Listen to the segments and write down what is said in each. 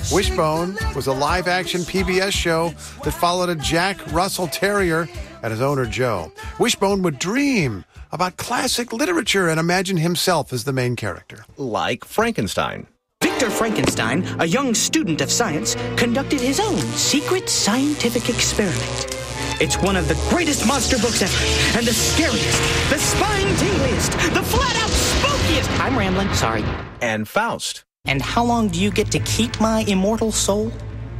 Wishbone was a live-action PBS show that followed a Jack Russell Terrier and his owner, Joe. Wishbone would dream about classic literature and imagine himself as the main character. Like Frankenstein. Victor Frankenstein, a young student of science, conducted his own secret scientific experiment. It's one of the greatest monster books ever, and the scariest, the spine-tingliest, the flat-out spookiest. I'm rambling, sorry. And Faust. And how long do you get to keep my immortal soul?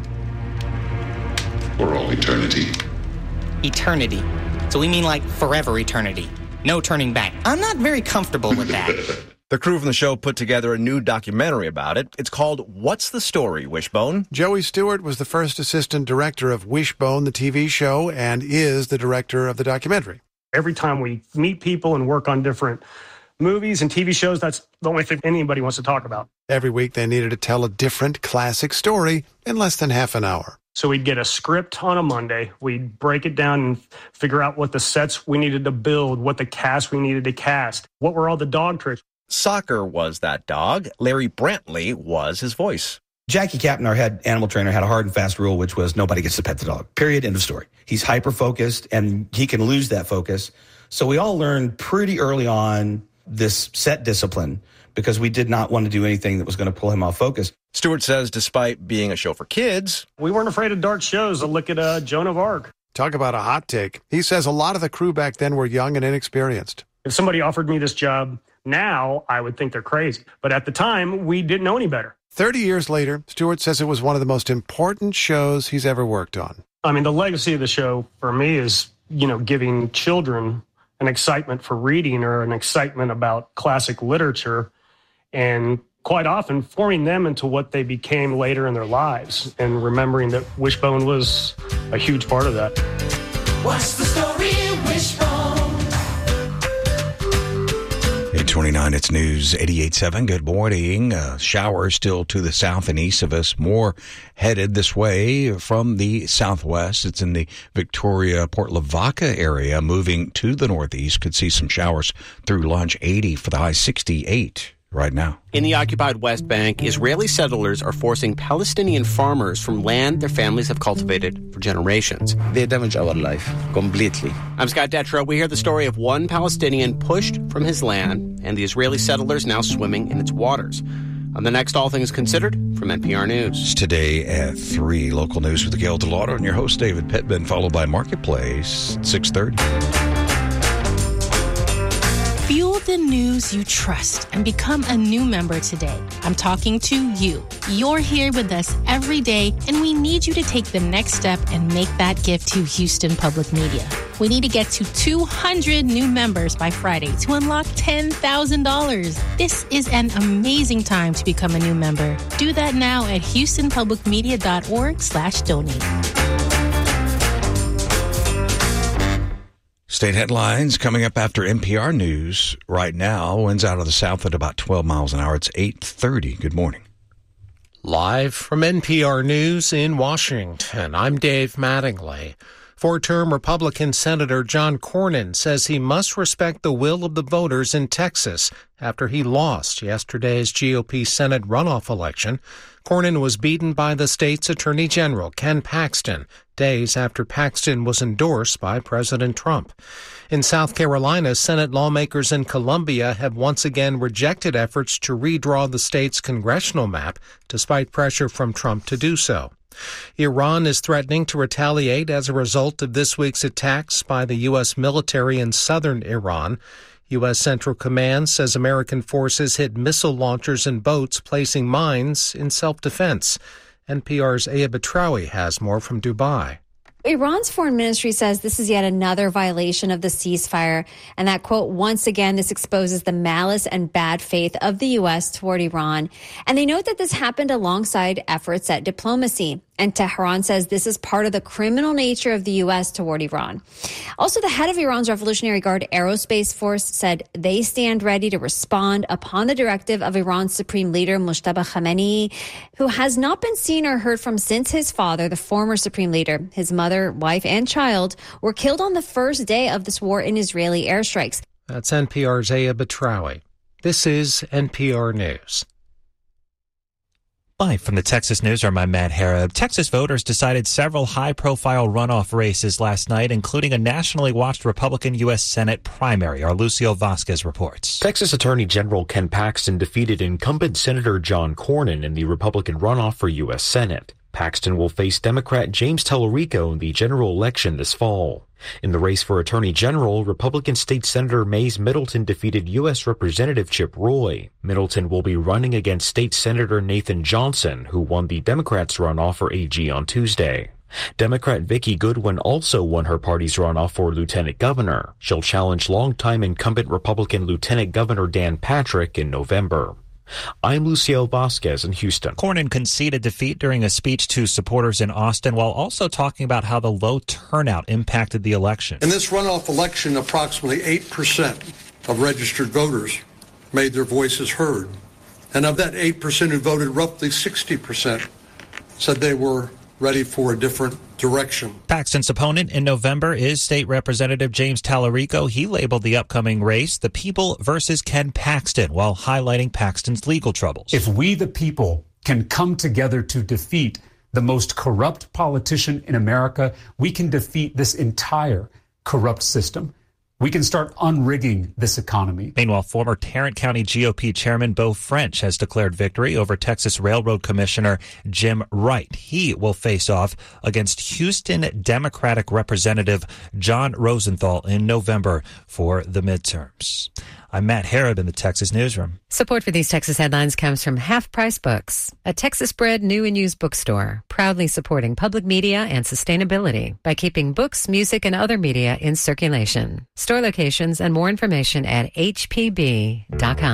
For all eternity. Eternity. So we mean like forever eternity. No turning back. I'm not very comfortable with that. The crew from the show put together a new documentary about it. It's called What's the Story, Wishbone? Joey Stewart was the first assistant director of Wishbone, the TV show, and is the director of the documentary. Every time we meet people and work on different movies and TV shows, that's the only thing anybody wants to talk about. Every week they needed to tell a different classic story in less than half an hour. So we'd get a script on a Monday. We'd break it down and figure out what the sets we needed to build, what the cast we needed to cast, what were all the dog tricks. Soccer was that dog. Larry Brantley was his voice. Jackie Captain, our head animal trainer, had a hard and fast rule, which was nobody gets to pet the dog. Period. End of story. He's hyper-focused, and he can lose that focus. So we all learned pretty early on this set discipline because we did not want to do anything that was going to pull him off focus. Stewart says despite being a show for kids, we weren't afraid of dark shows. Look at Joan of Arc. Talk about a hot take. He says a lot of the crew back then were young and inexperienced. If somebody offered me this job now, I would think they're crazy. But at the time, we didn't know any better. 30 years later, Stewart says it was one of the most important shows he's ever worked on. I mean, the legacy of the show for me is, giving children an excitement for reading or an excitement about classic literature, and quite often forming them into what they became later in their lives, and remembering that Wishbone was a huge part of that. What's the story, Wishbone? 8:29, it's News 88.7. Good morning. Showers still to the south and east of us. More headed this way from the southwest. It's in the Victoria, Port Lavaca area. Moving to the northeast. Could see some showers through lunch. 80 for the high, 68 right now. In the occupied West Bank, Israeli settlers are forcing Palestinian farmers from land their families have cultivated for generations. They damage our life completely. I'm Scott Detrow. We hear the story of one Palestinian pushed from his land and the Israeli settlers now swimming in its waters. On the next All Things Considered from NPR News. Today at 3, local news with Gail DeLauder and your host David Pittman, followed by Marketplace, 6:30. Fuel the news you trust and become a new member today. I'm talking to you. You're here with us every day, and we need you to take the next step and make that gift to Houston Public Media. We need to get to 200 new members by Friday to unlock $10,000. This is an amazing time to become a new member. Do that now at houstonpublicmedia.org/donate. State headlines coming up after NPR News. Right now, winds out of the south at about 12 miles an hour. It's 8:30. Good morning. Live from NPR News in Washington, I'm Dave Mattingly. Four-term Republican Senator John Cornyn says he must respect the will of the voters in Texas after he lost yesterday's GOP Senate runoff election. Cornyn was beaten by the state's Attorney General, Ken Paxton, days after Paxton was endorsed by President Trump. In South Carolina, Senate lawmakers in Columbia have once again rejected efforts to redraw the state's congressional map, despite pressure from Trump to do so. Iran is threatening to retaliate as a result of this week's attacks by the U.S. military in southern Iran. U.S. Central Command says American forces hit missile launchers and boats placing mines in self-defense. NPR's Aya Batrawi has more from Dubai. Iran's foreign ministry says this is yet another violation of the ceasefire, and that, quote, once again, this exposes the malice and bad faith of the U.S. toward Iran. And they note that this happened alongside efforts at diplomacy. And Tehran says this is part of the criminal nature of the U.S. toward Iran. Also, the head of Iran's Revolutionary Guard Aerospace Force said they stand ready to respond upon the directive of Iran's Supreme Leader Mojtaba Khamenei, who has not been seen or heard from since his father, the former Supreme Leader, his mother, wife, and child, were killed on the first day of this war in Israeli airstrikes. That's NPR's Aya Batrawi. This is NPR News. Live from the Texas Newsroom, I'm Matt Harrod. Texas voters decided several high-profile runoff races last night, including a nationally watched Republican U.S. Senate primary. Our Lucio Vasquez reports. Texas Attorney General Ken Paxton defeated incumbent Senator John Cornyn in the Republican runoff for U.S. Senate. Paxton will face Democrat James Tallarico in the general election this fall. In the race for Attorney General, Republican State Senator Mays Middleton defeated U.S. Representative Chip Roy. Middleton will be running against State Senator Nathan Johnson, who won the Democrats' runoff for AG on Tuesday. Democrat Vicki Goodwin also won her party's runoff for Lieutenant Governor. She'll challenge longtime incumbent Republican Lieutenant Governor Dan Patrick in November. I'm Lucio Vasquez in Houston. Cornyn conceded defeat during a speech to supporters in Austin while also talking about how the low turnout impacted the election. In this runoff election, approximately 8% of registered voters made their voices heard. And of that 8% who voted, roughly 60% said they were ready for a different direction. Paxton's opponent in November is State Representative James Tallarico. He labeled the upcoming race the People versus Ken Paxton while highlighting Paxton's legal troubles. If we, the people, can come together to defeat the most corrupt politician in America, we can defeat this entire corrupt system. We can start unrigging this economy. Meanwhile, former Tarrant County GOP Chairman Beau French has declared victory over Texas Railroad Commissioner Jim Wright. He will face off against Houston Democratic Representative John Rosenthal in November for the midterms. I'm Matt Harrod in the Texas Newsroom. Support for these Texas headlines comes from Half Price Books, a Texas-bred new and used bookstore, proudly supporting public media and sustainability by keeping books, music, and other media in circulation. Store locations and more information at hpb.com.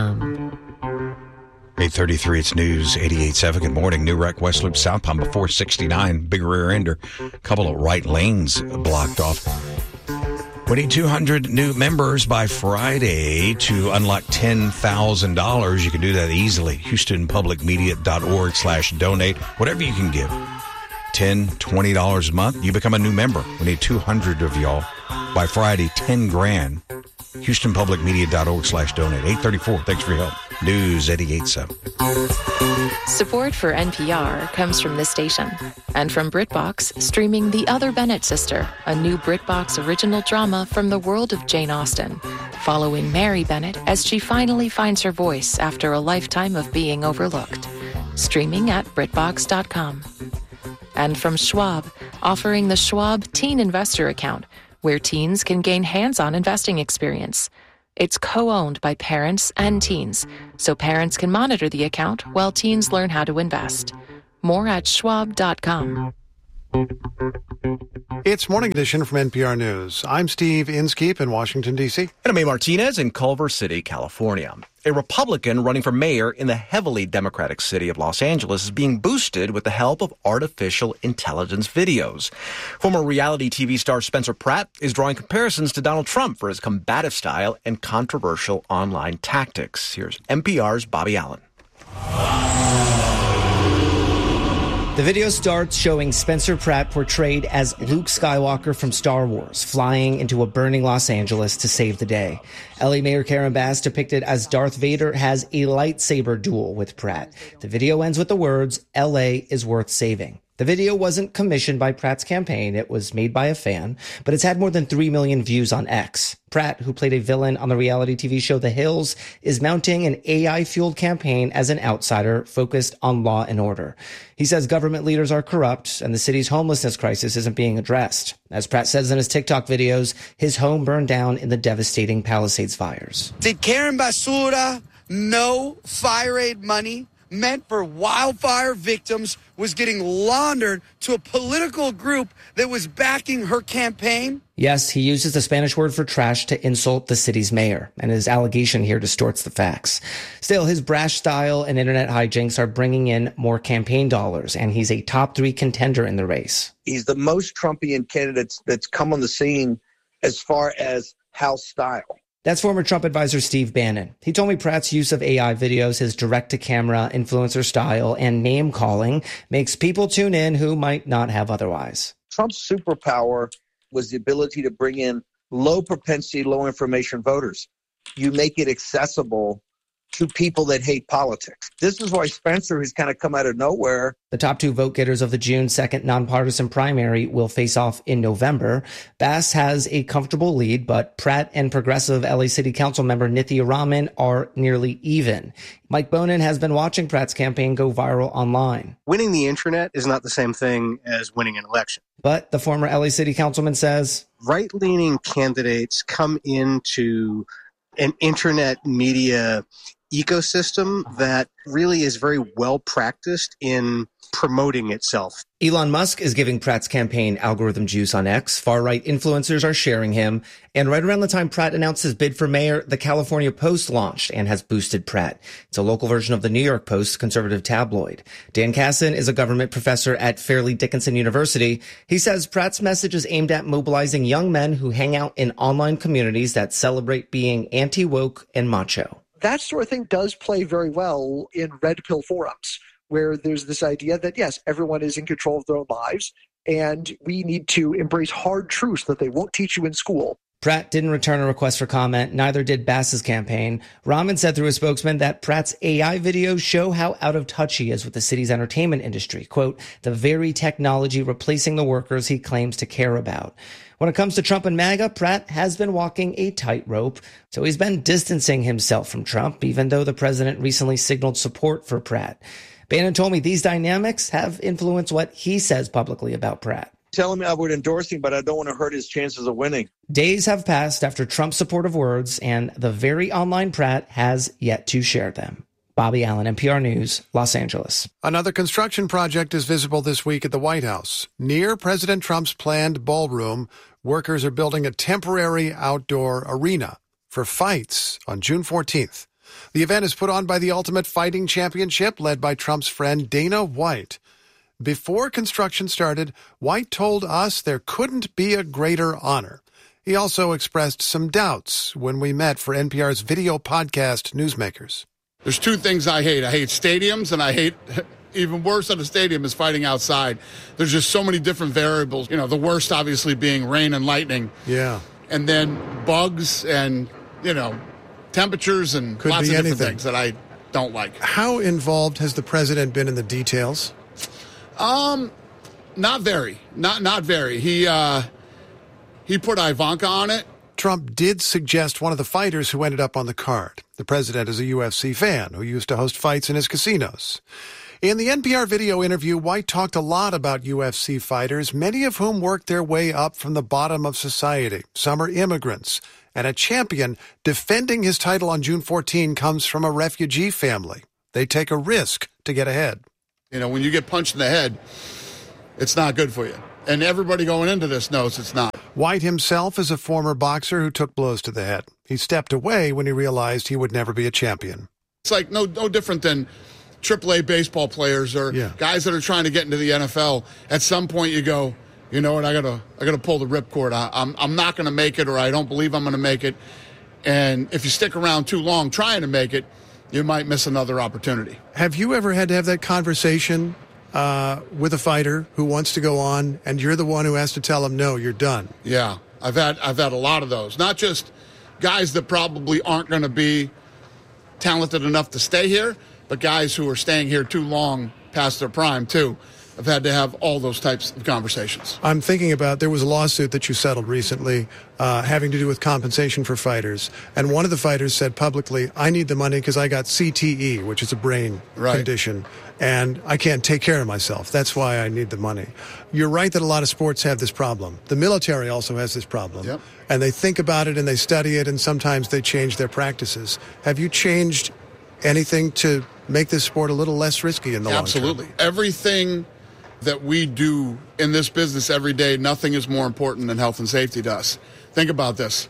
8:33, it's News 88.7. Good morning. New wreck, West Loop southbound before 69. Big rear ender. Couple of right lanes blocked off. We need 200 new members by Friday to unlock $10,000. You can do that easily. HoustonPublicMedia.org/donate. Whatever you can give. $10, $20 a month. You become a new member. We need 200 of y'all by Friday. 10 grand. HoustonPublicMedia.org/donate. 8:34. Thanks for your help. News 88.7. Support for NPR comes from this station and from BritBox, streaming The Other Bennett Sister, a new BritBox original drama from the world of Jane Austen, following Mary Bennett as she finally finds her voice after a lifetime of being overlooked. Streaming at BritBox.com. And from Schwab, offering the Schwab Teen Investor Account, where teens can gain hands-on investing experience. It's co-owned by parents and teens, so parents can monitor the account while teens learn how to invest. More at schwab.com. It's Morning Edition from NPR News. I'm Steve Inskeep in Washington, D.C. And I'm A. Martinez in Culver City, California. A Republican running for mayor in the heavily Democratic city of Los Angeles is being boosted with the help of artificial intelligence videos. Former reality TV star Spencer Pratt is drawing comparisons to Donald Trump for his combative style and controversial online tactics. Here's NPR's Bobby Allen. The video starts showing Spencer Pratt portrayed as Luke Skywalker from Star Wars, flying into a burning Los Angeles to save the day. LA Mayor Karen Bass, depicted as Darth Vader, has a lightsaber duel with Pratt. The video ends with the words, "LA is worth saving." The video wasn't commissioned by Pratt's campaign. It was made by a fan, but it's had more than 3 million views on X. Pratt, who played a villain on the reality TV show The Hills, is mounting an AI-fueled campaign as an outsider focused on law and order. He says government leaders are corrupt and the city's homelessness crisis isn't being addressed. As Pratt says in his TikTok videos, his home burned down in the devastating Palisades fires. Did Karen Basura know fire aid money meant for wildfire victims was getting laundered to a political group that was backing her campaign? Yes, he uses the Spanish word for trash to insult the city's mayor, and his allegation here distorts the facts. Still, his brash style and internet hijinks are bringing in more campaign dollars, and he's a top 3 contender in the race. He's the most Trumpian candidate that's come on the scene as far as house style. That's former Trump advisor Steve Bannon. He told me Pratt's use of AI videos, his direct-to-camera influencer style, and name-calling makes people tune in who might not have otherwise. Trump's superpower was the ability to bring in low-propensity, low-information voters. You make it accessible to people that hate politics. This is why Spencer, who's kind of come out of nowhere. The top two vote getters of the June 2nd nonpartisan primary will face off in November. Bass has a comfortable lead, but Pratt and progressive LA City Council member Nithya Raman are nearly even. Mike Bonin has been watching Pratt's campaign go viral online. Winning the internet is not the same thing as winning an election. But the former LA City Councilman says right-leaning candidates come into an internet media ecosystem that really is very well practiced in promoting itself. Elon Musk is giving Pratt's campaign algorithm juice on X. Far-right influencers are sharing him. And right around the time Pratt announced his bid for mayor, the California Post launched and has boosted Pratt. It's a local version of the New York Post conservative tabloid. Dan Kasson is a government professor at Fairleigh Dickinson University. He says Pratt's message is aimed at mobilizing young men who hang out in online communities that celebrate being anti-woke and macho. That sort of thing does play very well in red pill forums, where there's this idea that, yes, everyone is in control of their own lives, and we need to embrace hard truths that they won't teach you in school. Pratt didn't return a request for comment, neither did Bass's campaign. Raman said through a spokesman that Pratt's AI videos show how out of touch he is with the city's entertainment industry. Quote, the very technology replacing the workers he claims to care about. When it comes to Trump and MAGA, Pratt has been walking a tightrope, so he's been distancing himself from Trump, even though the president recently signaled support for Pratt. Bannon told me these dynamics have influenced what he says publicly about Pratt. Telling me I would endorse him, but I don't want to hurt his chances of winning. Days have passed after Trump's supportive words, and the very online Pratt has yet to share them. Bobby Allen, NPR News, Los Angeles. Another construction project is visible this week at the White House. Near President Trump's planned ballroom, workers are building a temporary outdoor arena for fights on June 14th. The event is put on by the Ultimate Fighting Championship, led by Trump's friend Dana White. Before construction started, White told us there couldn't be a greater honor. He also expressed some doubts when we met for NPR's video podcast Newsmakers. There's two things I hate. I hate stadiums, and I hate, even worse than a stadium, is fighting outside. There's just so many different variables. You know, the worst obviously being rain and lightning. Yeah. And then bugs and, temperatures and Could lots be of different anything. things that I don't like. How involved has the president been in the details? Not very. Not very. He put Ivanka on it. Trump did suggest one of the fighters who ended up on the card. The president is a UFC fan who used to host fights in his casinos. In the NPR video interview, White talked a lot about UFC fighters, many of whom worked their way up from the bottom of society. Some are immigrants. And a champion defending his title on June 14 comes from a refugee family. They take a risk to get ahead. When you get punched in the head, it's not good for you. And everybody going into this knows it's not. White himself is a former boxer who took blows to the head. He stepped away when he realized he would never be a champion. It's like no different than AAA baseball players or guys that are trying to get into the NFL. At some point you go, you know what, I gotta pull the ripcord. I'm not going to make it, or I don't believe I'm going to make it. And if you stick around too long trying to make it, you might miss another opportunity. Have you ever had to have that conversation with a fighter who wants to go on, and you're the one who has to tell him, no, you're done? Yeah, I've had a lot of those. Not just guys that probably aren't going to be talented enough to stay here, but guys who are staying here too long past their prime, too. I've had to have all those types of conversations. I'm thinking about, there was a lawsuit that you settled recently having to do with compensation for fighters. And one of the fighters said publicly, I need the money because I got CTE, which is a brain condition, and I can't take care of myself. That's why I need the money. You're right that a lot of sports have this problem. The military also has this problem. Yep. And they think about it and they study it, and sometimes they change their practices. Have you changed anything to make this sport a little less risky in the long term? Absolutely. Everything that we do in this business every day, nothing is more important than health and safety to us. Think about this.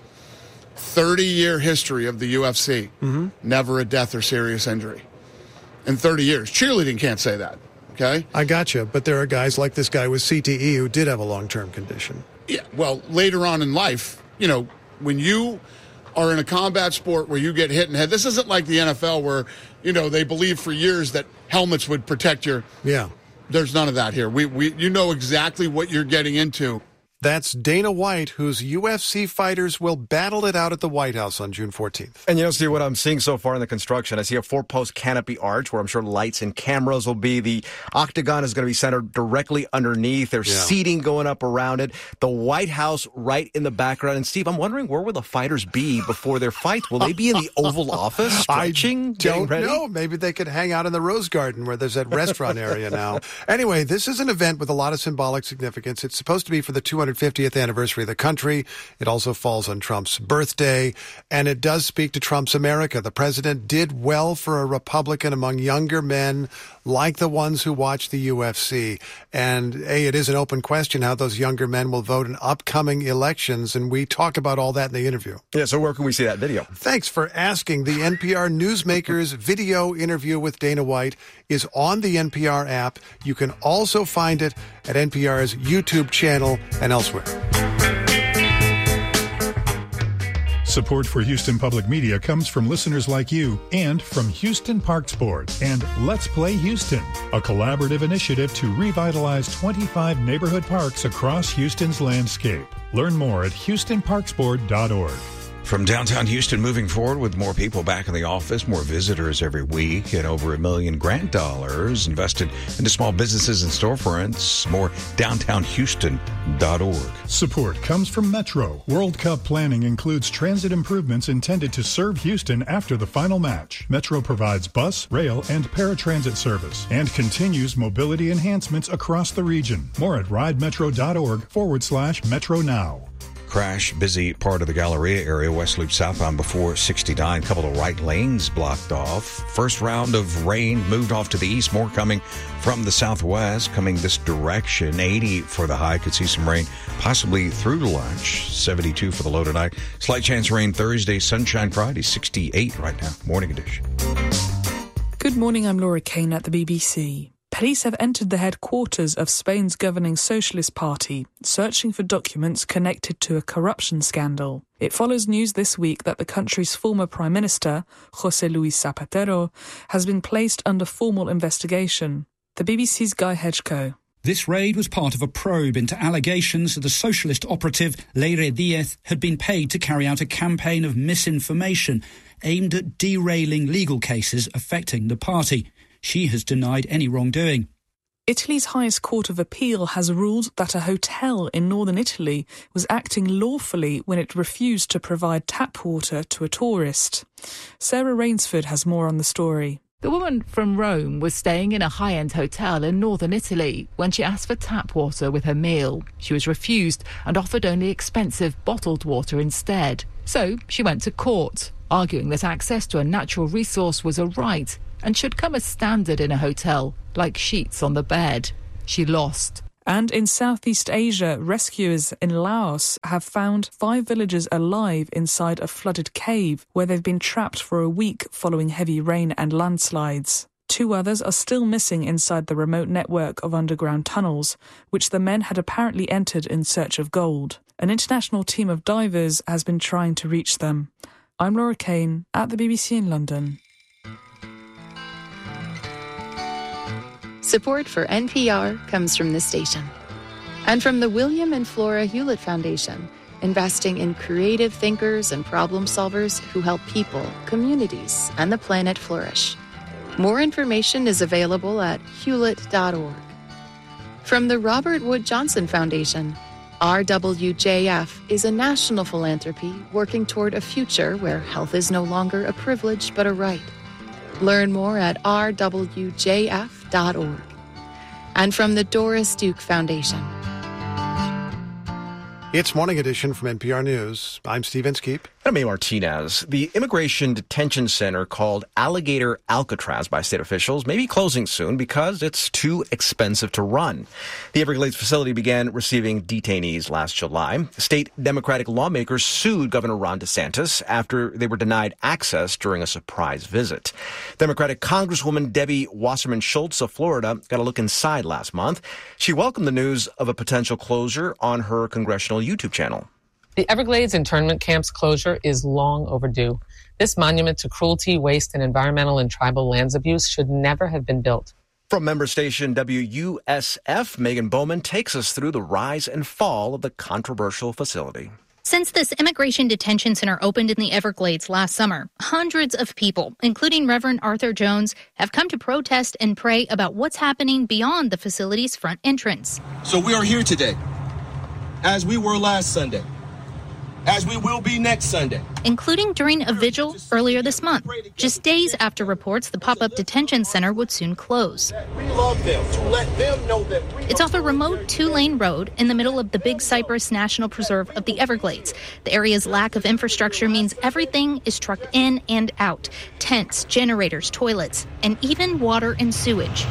30-year history of the UFC, never a death or serious injury. In 30 years. Cheerleading can't say that, okay? I gotcha, but there are guys like this guy with CTE who did have a long-term condition. Yeah, well, later on in life, when you are in a combat sport where you get hit in the head, this isn't like the NFL where, they believe for years that helmets would protect your... Yeah. There's none of that here. You know exactly what you're getting into. That's Dana White, whose UFC fighters will battle it out at the White House on June 14th. And Steve, what I'm seeing so far in the construction, I see a 4-post canopy arch where I'm sure lights and cameras will be. The octagon is going to be centered directly underneath. There's seating going up around it. The White House right in the background. And Steve, I'm wondering, where will the fighters be before their fight? Will they be in the Oval Office stretching, don't know. Maybe they could hang out in the Rose Garden where there's that restaurant area now. Anyway, this is an event with a lot of symbolic significance. It's supposed to be for the 250th anniversary of the country. It also falls on Trump's birthday, and it does speak to Trump's America. The president did well for a Republican among younger men like the ones who watch the UFC. And, it is an open question how those younger men will vote in upcoming elections, and we talk about all that in the interview. Yeah, so where can we see that video? Thanks for asking. The NPR Newsmakers video interview with Dana White is on the NPR app. You can also find it at NPR's YouTube channel and elsewhere. Support for Houston Public Media comes from listeners like you and from Houston Park Sports and Let's Play Houston, a collaborative initiative to revitalize 25 neighborhood parks across Houston's landscape. Learn more at houstonparksport.org. From downtown Houston, moving forward with more people back in the office, more visitors every week, and over $1 million grant dollars invested into small businesses and storefronts. More downtownhouston.org. Support comes from Metro. World Cup planning includes transit improvements intended to serve Houston after the final match. Metro provides bus, rail, and paratransit service and continues mobility enhancements across the region. More at ridemetro.org/Metro Now. Crash, busy part of the Galleria area, West Loop southbound before 69. Couple of right lanes blocked off. First round of rain moved off to the east. More coming from the southwest, coming this direction. 80 for the high. Could see some rain possibly through lunch. 72 for the low tonight. Slight chance of rain Thursday, sunshine Friday. 68 right now. Morning edition. Good morning. I'm Laura Kane at the BBC. Police have entered the headquarters of Spain's governing Socialist Party, searching for documents connected to a corruption scandal. It follows news this week that the country's former Prime Minister, José Luis Zapatero, has been placed under formal investigation. The BBC's Guy Hedgecoe. This raid was part of a probe into allegations that the socialist operative Leire Díaz had been paid to carry out a campaign of misinformation aimed at derailing legal cases affecting the party. She has denied any wrongdoing. Italy's highest court of appeal has ruled that a hotel in northern Italy was acting lawfully when it refused to provide tap water to a tourist. Sarah Rainsford has more on the story. The woman from Rome was staying in a high-end hotel in northern Italy when she asked for tap water with her meal. She was refused and offered only expensive bottled water instead. So she went to court, arguing that access to a natural resource was a right and should come as standard in a hotel, like sheets on the bed. She lost. And in Southeast Asia, rescuers in Laos have found 5 villagers alive inside a flooded cave where they've been trapped for a week following heavy rain and landslides. 2 others are still missing inside the remote network of underground tunnels, which the men had apparently entered in search of gold. An international team of divers has been trying to reach them. I'm Laura Kane at the BBC in London. Support for NPR comes from this station. And from the William and Flora Hewlett Foundation, investing in creative thinkers and problem solvers who help people, communities, and the planet flourish. More information is available at hewlett.org. From the Robert Wood Johnson Foundation, RWJF is a national philanthropy working toward a future where health is no longer a privilege but a right. Learn more at rwjf.org. And from the Doris Duke Foundation. It's Morning Edition from NPR News. I'm Steve Inskeep. And I'm A. Martinez. The immigration detention center called Alligator Alcatraz by state officials may be closing soon because it's too expensive to run. The Everglades facility began receiving detainees last July. State Democratic lawmakers sued Governor Ron DeSantis after they were denied access during a surprise visit. Democratic Congresswoman Debbie Wasserman Schultz of Florida got a look inside last month. She welcomed the news of a potential closure on her congressional YouTube channel. The Everglades internment camp's closure is long overdue. This monument to cruelty, waste, and environmental and tribal lands abuse should never have been built. From member station WUSF, Megan Bowman takes us through the rise and fall of the controversial facility. Since this immigration detention center opened in the Everglades last summer, hundreds of people, including Reverend Arthur Jones, have come to protest and pray about what's happening beyond the facility's front entrance. So we are here today, as we were last Sunday, as we will be next Sunday, including during a vigil earlier this month, just days after reports the pop-up detention center would soon close. we love them, to let them know that It's off a remote 2-lane road in the middle of the Big Cypress National Preserve of the Everglades. The area's lack of infrastructure means everything is trucked in and out. Tents, generators, toilets, and even water and sewage.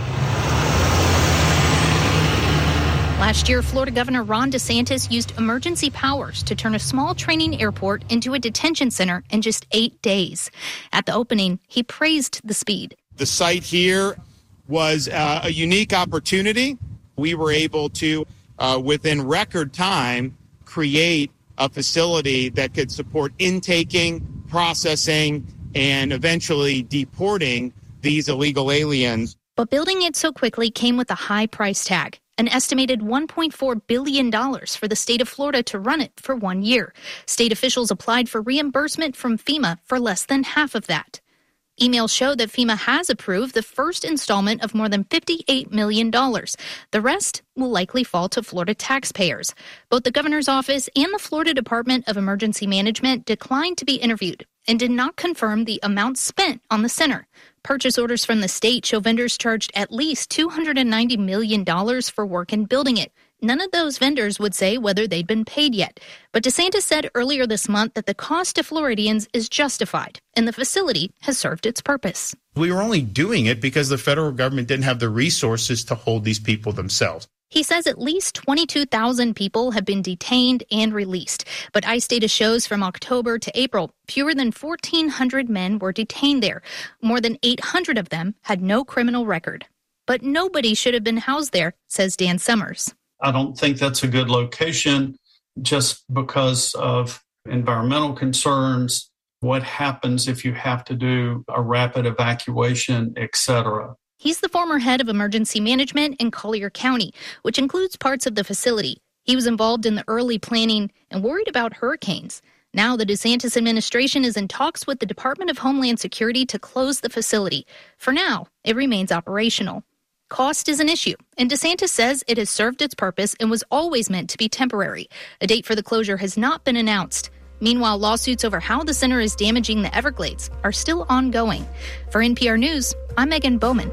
Last year, Florida Governor Ron DeSantis used emergency powers to turn a small training airport into a detention center in just 8 days. At the opening, he praised the speed. The site here was a unique opportunity. We were able to, within record time, create a facility that could support intaking, processing, and eventually deporting these illegal aliens. But building it so quickly came with a high price tag. An estimated $1.4 billion for the state of Florida to run it for 1 year. State officials applied for reimbursement from FEMA for less than half of that. Emails show that FEMA has approved the first installment of more than $58 million. The rest will likely fall to Florida taxpayers. Both the governor's office and the Florida Department of Emergency Management declined to be interviewed and did not confirm the amount spent on the center. Purchase orders from the state show vendors charged at least $290 million for work in building it. None of those vendors would say whether they'd been paid yet. But DeSantis said earlier this month that the cost to Floridians is justified, and the facility has served its purpose. We were only doing it because the federal government didn't have the resources to hold these people themselves. He says at least 22,000 people have been detained and released. But ICE data shows from October to April, fewer than 1,400 men were detained there. More than 800 of them had no criminal record. But nobody should have been housed there, says Dan Summers. I don't think that's a good location just because of environmental concerns. What happens if you have to do a rapid evacuation, etc.? He's the former head of emergency management in Collier County, which includes parts of the facility. He was involved in the early planning and worried about hurricanes. Now the DeSantis administration is in talks with the Department of Homeland Security to close the facility. For now, it remains operational. Cost is an issue, and DeSantis says it has served its purpose and was always meant to be temporary. A date for the closure has not been announced. Meanwhile, lawsuits over how the center is damaging the Everglades are still ongoing. For NPR News, I'm Megan Bowman.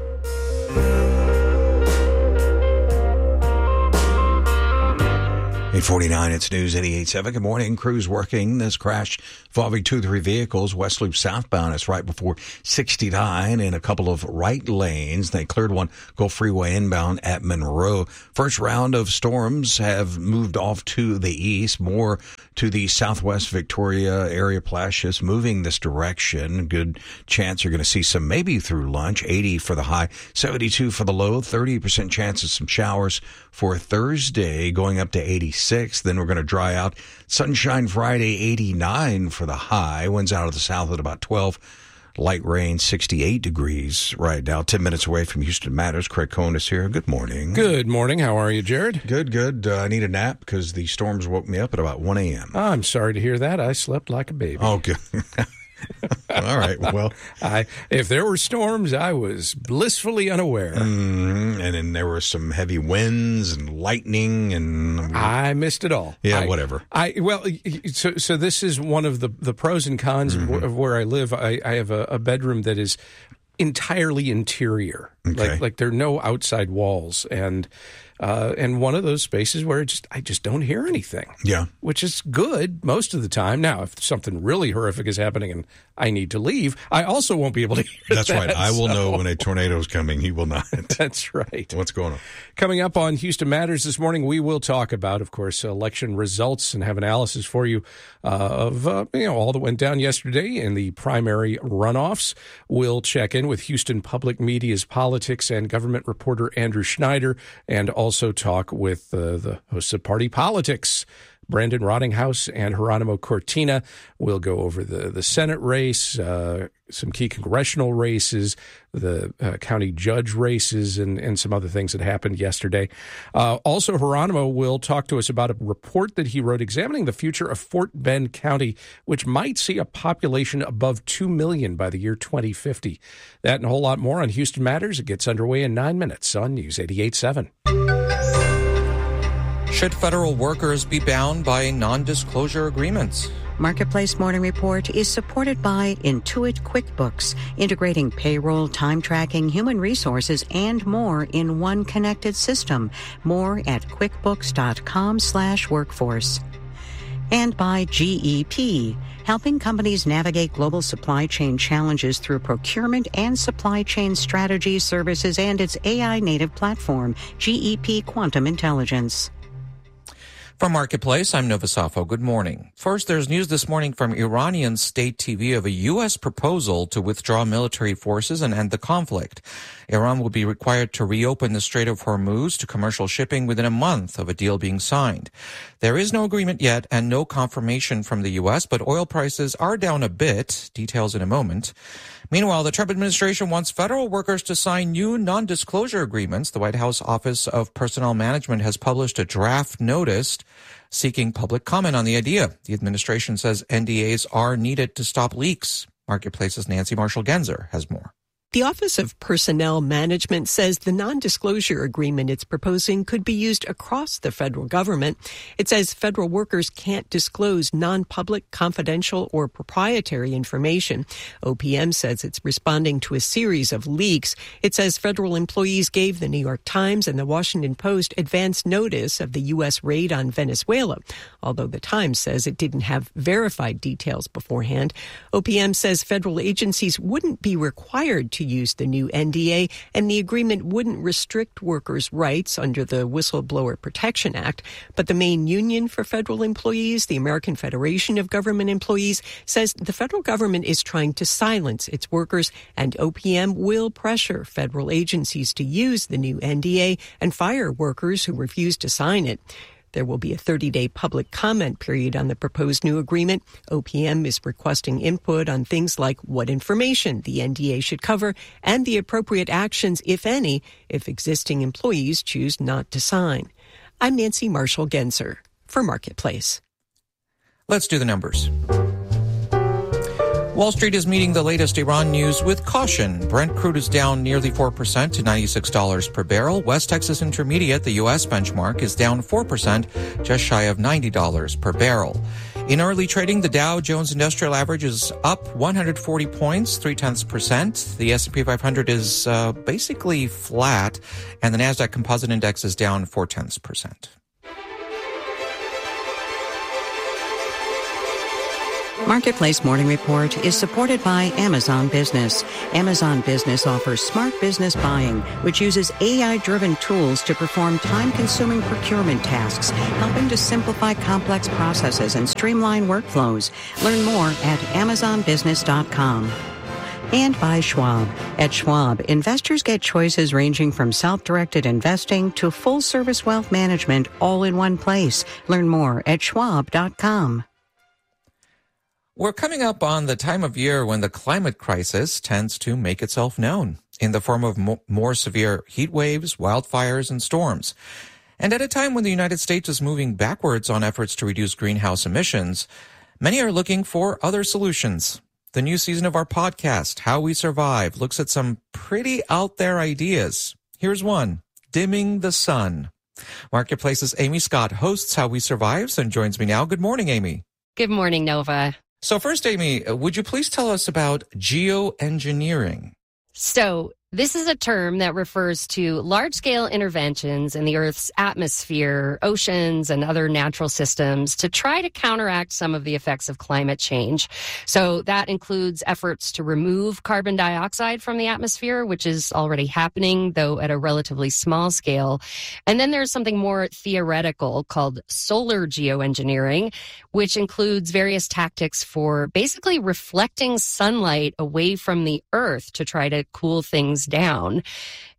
8:49, it's News 88.7. Good morning. Crews working this crash involving 2-3 vehicles, West Loop southbound. It's right before 69 in a couple of right lanes. They cleared one Gulf Freeway inbound at Monroe. First round of storms have moved off to the east, more to the southwest Victoria area. Plashes moving this direction. Good chance you're going to see some maybe through lunch. 80 for the high, 72 for the low, 30% chance of some showers for Thursday, going up to 86. Then we're going to dry out. Sunshine Friday, 89 for the high. Winds out of the south at about 12. Light rain, 68 degrees right now. 10 minutes away from Houston Matters. Craig Cohn is here. Good morning. Good morning. How are you, Jared? Good. I need a nap because the storms woke me up at about 1 a.m. I'm sorry to hear that. I slept like a baby. Oh, good. All right. Well, if there were storms, I was blissfully unaware. And then there were some heavy winds and lightning, and I missed it all. Yeah, whatever. So this is one of the pros and cons of where I live. I have a bedroom that is entirely interior. Okay. Like there are no outside walls, and one of those spaces where I just don't hear anything. Yeah. Which is good most of the time. Now, if something really horrific is happening and I need to leave, I also won't be able to hear That's right. I will know when a tornado is coming. He will not. That's right. What's going on? Coming up on Houston Matters this morning, we will talk about, of course, election results and have analysis for you of all that went down yesterday in the primary runoffs. We'll check in with Houston Public Media's politics and government reporter Andrew Schneider, and also talk with the hosts of Party Politics. Brandon Rottinghouse and Geronimo Cortina will go over the Senate race, some key congressional races, the county judge races, and some other things that happened yesterday. Also, Geronimo will talk to us about a report that he wrote examining the future of Fort Bend County, which might see a population above 2 million by the year 2050. That and a whole lot more on Houston Matters. It gets underway in 9 minutes on News 88.7. Should federal workers be bound by non-disclosure agreements? Marketplace Morning Report is supported by Intuit QuickBooks, integrating payroll, time tracking, human resources, and more in one connected system. More at quickbooks.com/workforce. And by GEP, helping companies navigate global supply chain challenges through procurement and supply chain strategy services and its AI-native platform, GEP Quantum Intelligence. From Marketplace, I'm Nova Safo. Good morning. First, there's news this morning from Iranian state TV of a U.S. proposal to withdraw military forces and end the conflict. Iran will be required to reopen the Strait of Hormuz to commercial shipping within a month of a deal being signed. There is no agreement yet and no confirmation from the U.S., but oil prices are down a bit. Details in a moment. Meanwhile, the Trump administration wants federal workers to sign new non-disclosure agreements. The White House Office of Personnel Management has published a draft notice seeking public comment on the idea. The administration says NDAs are needed to stop leaks. Marketplace's Nancy Marshall-Genzer has more. The Office of Personnel Management says the non-disclosure agreement it's proposing could be used across the federal government. It says federal workers can't disclose non-public, confidential, or proprietary information. OPM says it's responding to a series of leaks. It says federal employees gave the New York Times and the Washington Post advance notice of the U.S. raid on Venezuela, although the Times says it didn't have verified details beforehand. OPM says federal agencies wouldn't be required to use the new NDA, and the agreement wouldn't restrict workers' rights under the Whistleblower Protection Act. But the main union for federal employees, the American Federation of Government Employees, says the federal government is trying to silence its workers, and OPM will pressure federal agencies to use the new NDA and fire workers who refuse to sign it. There will be a 30-day public comment period on the proposed new agreement. OPM is requesting input on things like what information the NDA should cover and the appropriate actions, if any, if existing employees choose not to sign. I'm Nancy Marshall-Genzer for Marketplace. Let's do the numbers. Wall Street is meeting the latest Iran news with caution. Brent crude is down nearly 4% to $96 per barrel. West Texas Intermediate, the U.S. benchmark, is down 4%, just shy of $90 per barrel. In early trading, the Dow Jones Industrial Average is up 140 points, 0.3%. The S&P 500 is basically flat, and the Nasdaq Composite Index is down 0.4%. Marketplace Morning Report is supported by Amazon Business. Amazon Business offers smart business buying, which uses AI-driven tools to perform time-consuming procurement tasks, helping to simplify complex processes and streamline workflows. Learn more at amazonbusiness.com. And by Schwab. At Schwab, investors get choices ranging from self-directed investing to full-service wealth management all in one place. Learn more at schwab.com. We're coming up on the time of year when the climate crisis tends to make itself known in the form of more severe heat waves, wildfires, and storms. And at a time when the United States is moving backwards on efforts to reduce greenhouse emissions, many are looking for other solutions. The new season of our podcast, How We Survive, looks at some pretty out there ideas. Here's one, dimming the sun. Marketplace's Amy Scott hosts How We Survive and joins me now. Good morning, Amy. Good morning, Nova. So first, Amy, would you please tell us about geoengineering? So this is a term that refers to large-scale interventions in the Earth's atmosphere, oceans, and other natural systems to try to counteract some of the effects of climate change. So that includes efforts to remove carbon dioxide from the atmosphere, which is already happening, though at a relatively small scale. And then there's something more theoretical called solar geoengineering, which includes various tactics for basically reflecting sunlight away from the Earth to try to cool things down.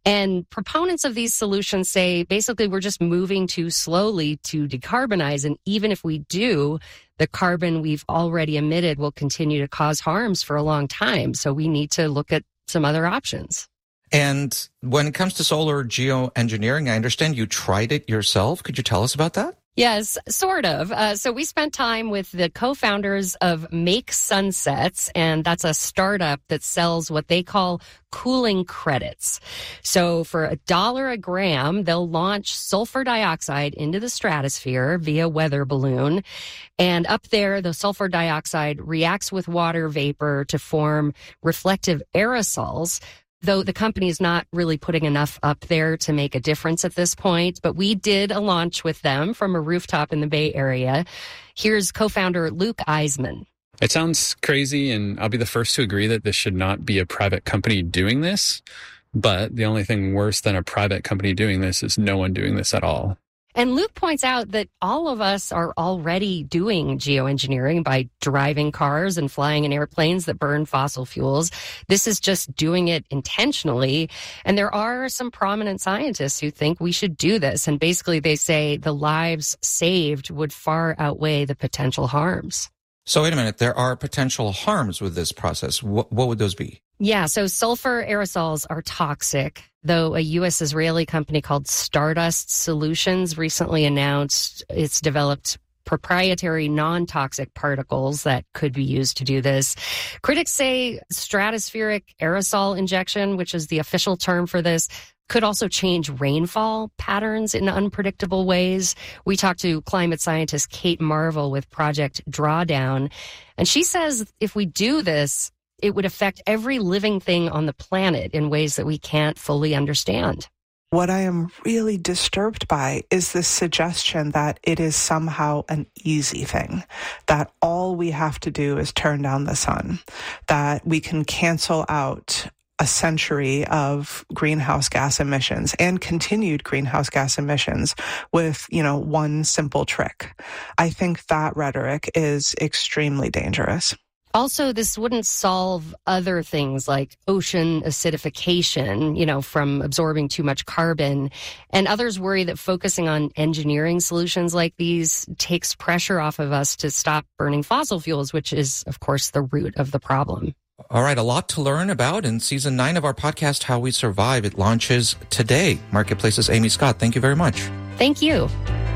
And proponents of these solutions say basically we're just moving too slowly to decarbonize. And even if we do, the carbon we've already emitted will continue to cause harms for a long time. So we need to look at some other options. And when it comes to solar geoengineering, I understand you tried it yourself. Could you tell us about that? Yes, sort of. So we spent time with the co-founders of Make Sunsets, and that's a startup that sells what they call cooling credits. So for $1 a gram, they'll launch sulfur dioxide into the stratosphere via weather balloon. And up there, the sulfur dioxide reacts with water vapor to form reflective aerosols, though the company is not really putting enough up there to make a difference at this point. But we did a launch with them from a rooftop in the Bay Area. Here's co-founder Luke Eisman. It sounds crazy, and I'll be the first to agree that this should not be a private company doing this. But the only thing worse than a private company doing this is no one doing this at all. And Luke points out that all of us are already doing geoengineering by driving cars and flying in airplanes that burn fossil fuels. This is just doing it intentionally. And there are some prominent scientists who think we should do this. And basically they say the lives saved would far outweigh the potential harms. So wait a minute, there are potential harms with this process. What would those be? Yeah, so sulfur aerosols are toxic, though a U.S.-Israeli company called Stardust Solutions recently announced it's developed proprietary non-toxic particles that could be used to do this. Critics say stratospheric aerosol injection, which is the official term for this, could also change rainfall patterns in unpredictable ways. We talked to climate scientist Kate Marvel with Project Drawdown, and she says if we do this, it would affect every living thing on the planet in ways that we can't fully understand. What I am really disturbed by is this suggestion that it is somehow an easy thing, that all we have to do is turn down the sun, that we can cancel out a century of greenhouse gas emissions and continued greenhouse gas emissions with, one simple trick. I think that rhetoric is extremely dangerous. Also, this wouldn't solve other things like ocean acidification, from absorbing too much carbon. And others worry that focusing on engineering solutions like these takes pressure off of us to stop burning fossil fuels, which is, of course, the root of the problem. All right, a lot to learn about in Season 9 of our podcast, How We Survive. It launches today. Marketplace's Amy Scott, thank you very much. Thank you.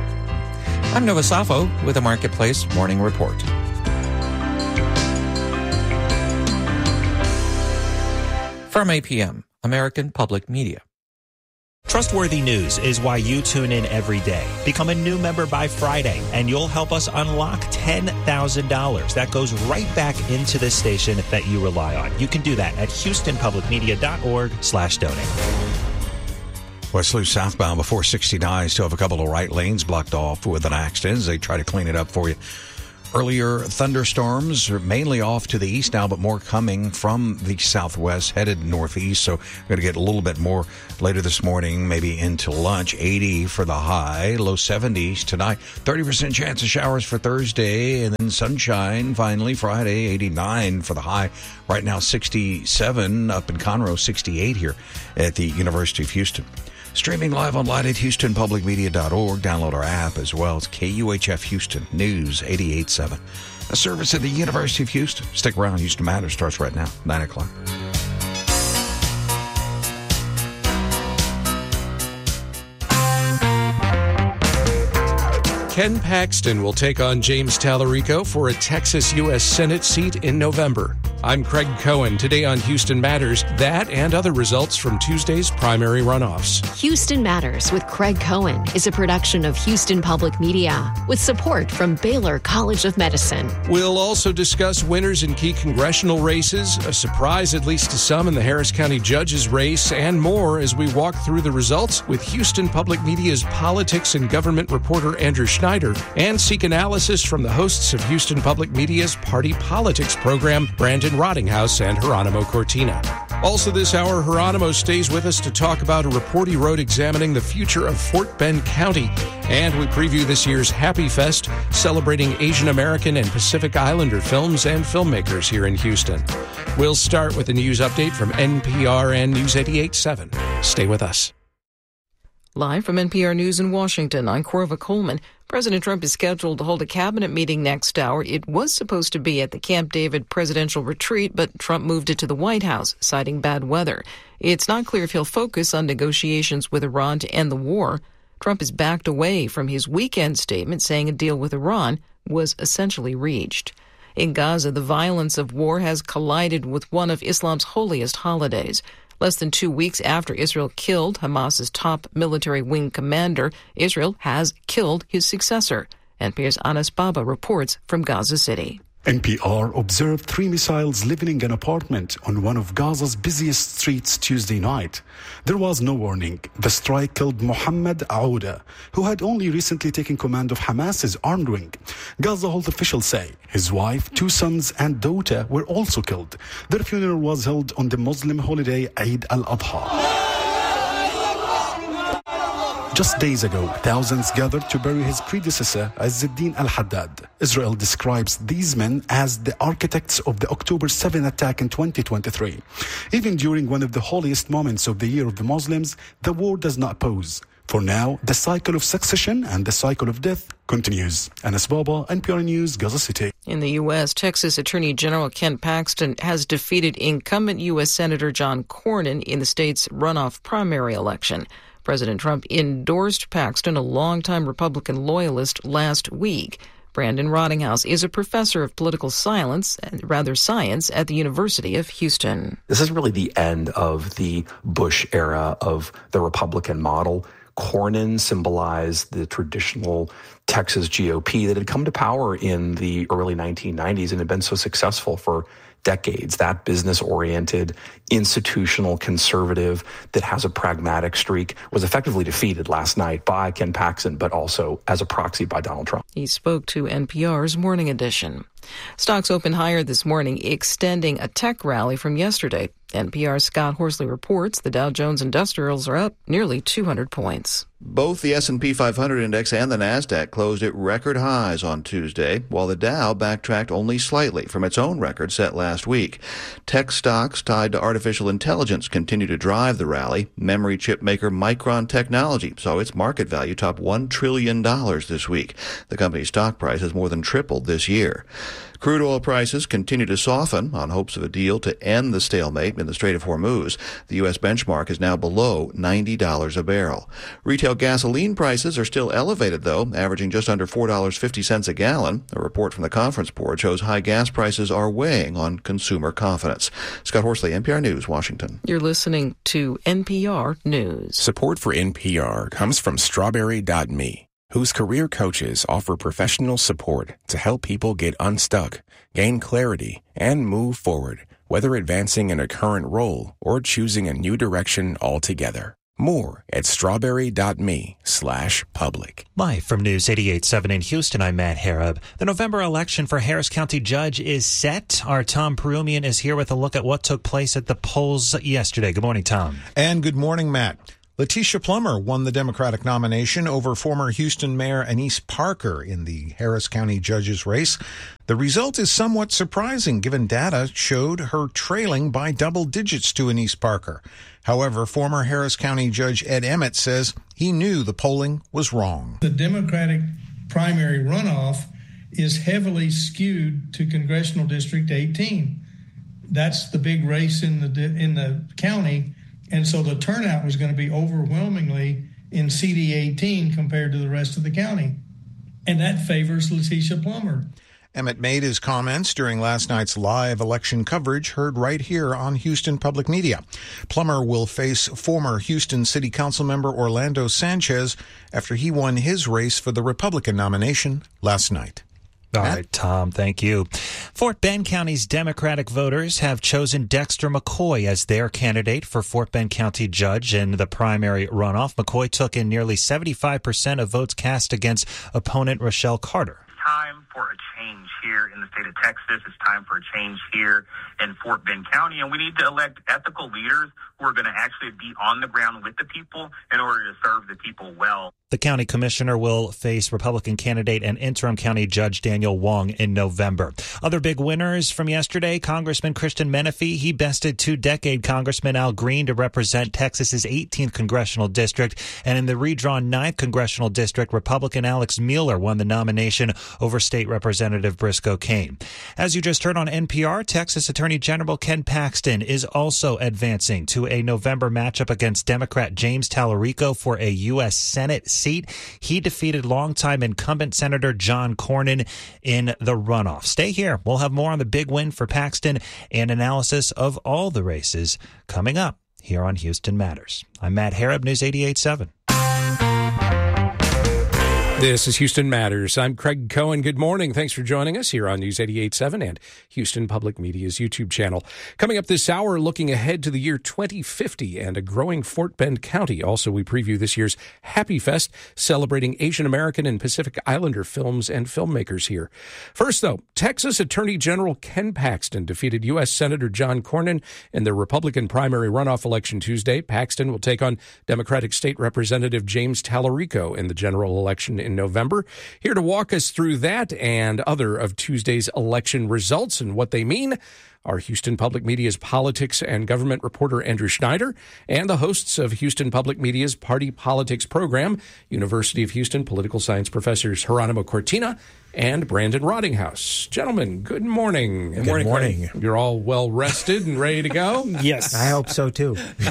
I'm Nova Safo with a Marketplace Morning Report. From APM, American Public Media. Trustworthy news is why you tune in every day. Become a new member by Friday, and you'll help us unlock $10,000. That goes right back into the station that you rely on. You can do that at HoustonPublicMedia.org/donate. West Loop southbound before 69. Still have a couple of right lanes blocked off with an accident as they try to clean it up for you. Earlier thunderstorms are mainly off to the east now, but more coming from the southwest, headed northeast. So we're going to get a little bit more later this morning, maybe into lunch. 80 for the high, low 70s tonight. 30% chance of showers for Thursday, and then sunshine finally Friday. 89 for the high. Right now 67 up in Conroe, 68 here at the University of Houston. Streaming live online at HoustonPublicMedia.org. Download our app as well. It's KUHF Houston News 88.7. A service of the University of Houston. Stick around. Houston Matters starts right now, 9 o'clock. Ken Paxton will take on James Tallarico for a Texas U.S. Senate seat in November. I'm Craig Cohen. Today on Houston Matters, that and other results from Tuesday's primary runoffs. Houston Matters with Craig Cohen is a production of Houston Public Media with support from Baylor College of Medicine. We'll also discuss winners in key congressional races, a surprise at least to some in the Harris County judges race, and more as we walk through the results with Houston Public Media's politics and government reporter Andrew Schneider, and seek analysis from the hosts of Houston Public Media's Party Politics program, Brandon Rottinghouse and Geronimo Cortina. Also this hour, Geronimo stays with us to talk about a report he wrote examining the future of Fort Bend County. And we preview this year's Happy Fest, celebrating Asian American and Pacific Islander films and filmmakers here in Houston. We'll start with a news update from NPR and News 88.7. Stay with us. Live from NPR News in Washington, I'm Corva Coleman. President Trump is scheduled to hold a cabinet meeting next hour. It was supposed to be at the Camp David presidential retreat, but Trump moved it to the White House, citing bad weather. It's not clear if he'll focus on negotiations with Iran to end the war. Trump has backed away from his weekend statement, saying a deal with Iran was essentially reached. In Gaza, the violence of war has collided with one of Islam's holiest holidays. Less than 2 weeks after Israel killed Hamas's top military wing commander, Israel has killed his successor. NPR's Anas Baba reports from Gaza City. NPR observed 3 missiles leaving an apartment on one of Gaza's busiest streets Tuesday night. There was no warning. The strike killed Mohammed Aouda, who had only recently taken command of Hamas's armed wing. Gaza health officials say his wife, 2 sons and daughter were also killed. Their funeral was held on the Muslim holiday Eid al-Adha. Just days ago, thousands gathered to bury his predecessor, Izz-ad-Din al-Haddad. Israel describes these men as the architects of the October 7 attack in 2023. Even during one of the holiest moments of the year of the Muslims, the war does not pause. For now, the cycle of succession and the cycle of death continues. Anas Baba, NPR News, Gaza City. In the U.S., Texas Attorney General Ken Paxton has defeated incumbent U.S. Senator John Cornyn in the state's runoff primary election. President Trump endorsed Paxton, a longtime Republican loyalist, last week. Brandon Rottinghouse is a professor of political science at the University of Houston. This is really the end of the Bush era of the Republican model. Cornyn symbolized the traditional Texas GOP that had come to power in the early 1990s and had been so successful for decades. That business-oriented, institutional conservative that has a pragmatic streak was effectively defeated last night by Ken Paxton, but also as a proxy by Donald Trump. He spoke to NPR's Morning Edition. Stocks opened higher this morning, extending a tech rally from yesterday. NPR's Scott Horsley reports the Dow Jones Industrials are up nearly 200 points. Both the S&P 500 index and the Nasdaq closed at record highs on Tuesday, while the Dow backtracked only slightly from its own record set last week. Tech stocks tied to artificial intelligence continue to drive the rally. Memory chip maker Micron Technology saw its market value top $1 trillion this week. The company's stock price has more than tripled this year. Crude oil prices continue to soften on hopes of a deal to end the stalemate in the Strait of Hormuz. The U.S. benchmark is now below $90 a barrel. Retail gasoline prices are still elevated, though, averaging just under $4.50 a gallon. A report from the Conference Board shows high gas prices are weighing on consumer confidence. Scott Horsley, NPR News, Washington. You're listening to NPR News. Support for NPR comes from Strawberry.me, whose career coaches offer professional support to help people get unstuck, gain clarity, and move forward, whether advancing in a current role or choosing a new direction altogether. More at strawberry.me/public. Live from News 88.7 in Houston, I'm Matt Harab. The November election for Harris County Judge is set. Our Tom Perumian is here with a look at what took place at the polls yesterday. Good morning, Tom. And good morning, Matt. Letitia Plummer won the Democratic nomination over former Houston Mayor Annise Parker in the Harris County judge's race. The result is somewhat surprising, given data showed her trailing by double digits to Annise Parker. However, former Harris County Judge Ed Emmett says he knew the polling was wrong. The Democratic primary runoff is heavily skewed to Congressional District 18. That's the big race in the county. And so the turnout was going to be overwhelmingly in CD 18 compared to the rest of the county. And that favors Letitia Plummer. Emmett made his comments during last night's live election coverage heard right here on Houston Public Media. Plummer will face former Houston City Council member Orlando Sanchez after he won his race for the Republican nomination last night. All right, Tom, thank you. Fort Bend County's Democratic voters have chosen Dexter McCoy as their candidate for Fort Bend County Judge in the primary runoff. McCoy took in nearly 75% of votes cast against opponent Rochelle Carter. Time for a change here in the the state of Texas. It's time for a change here in Fort Bend County, and we need to elect ethical leaders who are going to actually be on the ground with the people in order to serve the people well. The county commissioner will face Republican candidate and interim county judge Daniel Wong in November. Other big winners from yesterday, Congressman Christian Menefee. He bested two-decade Congressman Al Green to represent Texas's 18th congressional district. And in the redrawn 9th congressional district, Republican Alex Mueller won the nomination over State Representative Briscoe Cain. As you just heard on NPR, Texas Attorney General Ken Paxton is also advancing to a November matchup against Democrat James Tallarico for a U.S. Senate seat. He defeated longtime incumbent Senator John Cornyn in the runoff. Stay here. We'll have more on the big win for Paxton and analysis of all the races coming up here on Houston Matters. I'm Matt Harrop, News 88.7. This is Houston Matters. I'm Craig Cohen. Good morning. Thanks for joining us here on News 88.7 and Houston Public Media's YouTube channel. Coming up this hour, looking ahead to the year 2050 and a growing Fort Bend County. Also, we preview this year's Happy Fest, celebrating Asian American and Pacific Islander films and filmmakers here. First, though, Texas Attorney General Ken Paxton defeated U.S. Senator John Cornyn in the Republican primary runoff election Tuesday. Paxton will take on Democratic State Representative James Tallarico in the general election in November. Here to walk us through that and other of Tuesday's election results and what they mean are Houston Public Media's politics and government reporter Andrew Schneider and the hosts of Houston Public Media's Party Politics program, University of Houston political science professors Geronimo Cortina and Brandon Rottinghouse. Gentlemen, good morning. Good morning. You're all well rested and ready to go? Yes. I hope so, too.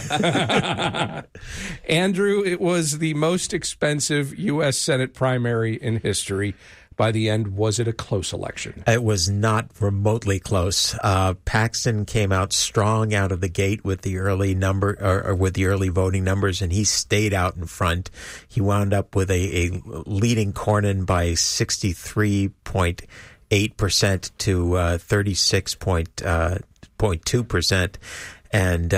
Andrew, it was the most expensive U.S. Senate primary in history. By the end, was it a close election? It was not remotely close. Paxton came out strong out of the gate with the early with the early voting numbers, and he stayed out in front. He wound up with a leading Cornyn by 63.8% to 36.2%, and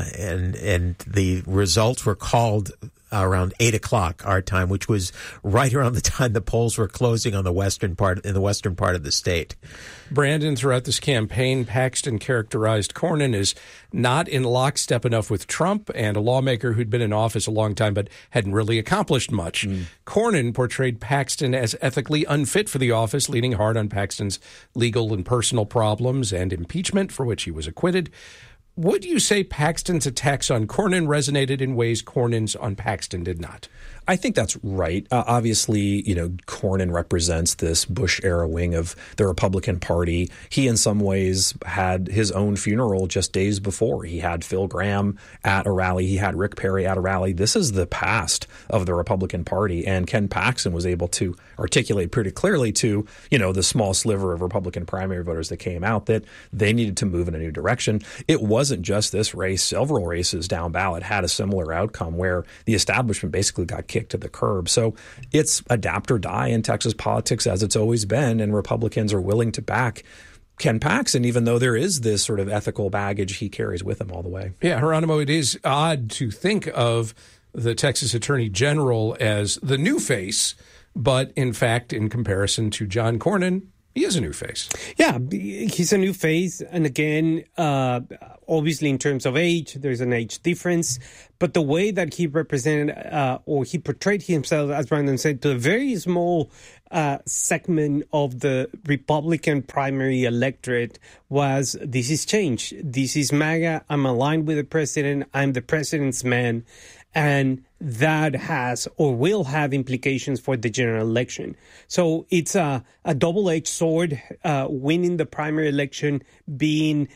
the results were called around 8 o'clock our time, which was right around the time the polls were closing on the western part of the state. Brandon, throughout this campaign, Paxton characterized Cornyn as not in lockstep enough with Trump and a lawmaker who'd been in office a long time but hadn't really accomplished much. Cornyn portrayed Paxton as ethically unfit for the office, leaning hard on Paxton's legal and personal problems and impeachment, for which he was acquitted. Would you say Paxton's attacks on Cornyn resonated in ways Cornyn's on Paxton did not? I think that's right. Obviously, Cornyn represents this Bush-era wing of the Republican Party. He, in some ways, had his own funeral just days before. He had Phil Gramm at a rally. He had Rick Perry at a rally. This is the past of the Republican Party, and Ken Paxton was able to articulate pretty clearly to, the small sliver of Republican primary voters that came out that they needed to move in a new direction. It wasn't just this race. Several races down ballot had a similar outcome where the establishment basically got kicked to the curb. So it's adapt or die in Texas politics, as it's always been, and Republicans are willing to back Ken Paxton, even though there is this sort of ethical baggage he carries with him all the way. Yeah, Geronimo, it is odd to think of the Texas Attorney General as the new face, but in fact, in comparison to John Cornyn, he is a new face. Yeah, he's a new face. And again, obviously in terms of age, there's an age difference. But the way that he represented or he portrayed himself, as Brandon said, to a very small segment of the Republican primary electorate was, this is change. This is MAGA. I'm aligned with the president. I'm the president's man. And that has or will have implications for the general election. So it's a double-edged sword, winning the primary election, being